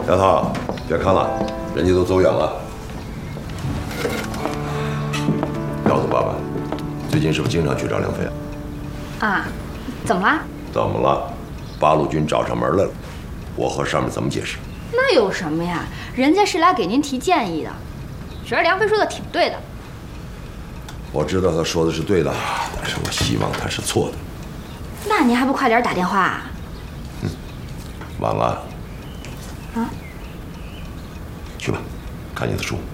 丫头，别看了，人家都走远了。告诉爸爸，最近是不是经常去找梁飞啊？ 啊，怎么啦？ 怎么了？八路军找上门来了，我和上面怎么解释？ 那有什么呀？人家是来给您提建议的，觉得梁飞说的挺对的。 我知道他说的是对的，但是我希望他是错的。 那您还不快点打电话啊？ 晚了。 啊？ 去吧，看你的书。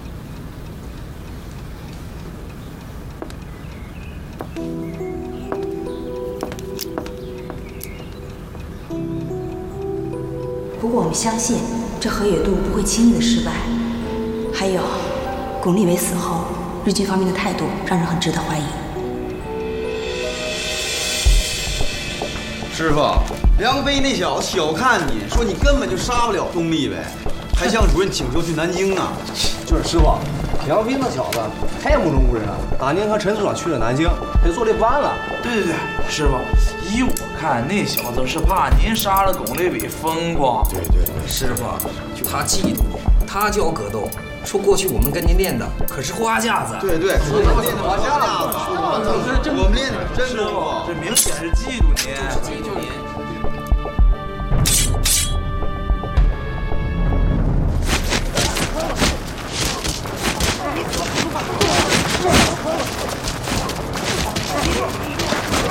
不过我们相信，这河野渡不会轻易的失败。还有，巩立伟死后，日军方面的态度让人很值得怀疑。 师傅，梁飞那小子小看你，说你根本就杀不了巩立伟，还向主任请求去南京呢。 就是师傅，梁飞那小子太目中无人了。当年和陈组长去了南京，他就坐立不安了。 对，师傅，依我看，那小子是怕您杀了巩立伟风光。 对， 师傅，他嫉妒，他就要格斗。说过去我们跟您练的可是花架子。 对，说我们练的花架子，我们练的真功夫， 这明显是嫉妒您。 就是嫉妒您。